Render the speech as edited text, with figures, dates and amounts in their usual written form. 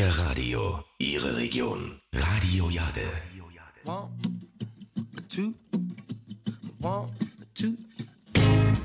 Ihr Radio, Ihre Region. Radio Jade. 1, 2, 1, 2.